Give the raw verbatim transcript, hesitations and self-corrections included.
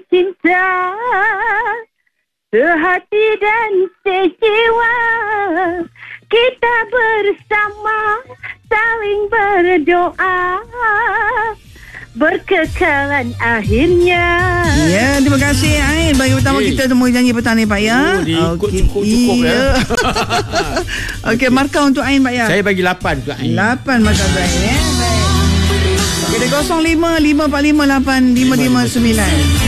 cinta, sehati dan sejiwa. Kita bersama saling berdoa, berkekalan akhirnya. Ya, terima kasih Ain bagi pertama hey. kita temu janji petang ni Pak ya. Oh, okay. cukup-cukup ya. Okey, markah untuk Ain Pak ya. Saya bagi lapan untuk Ain. lapan markah Ain ya. Baik. Okey, kosong lima lima empat lima lapan lima lima sembilan.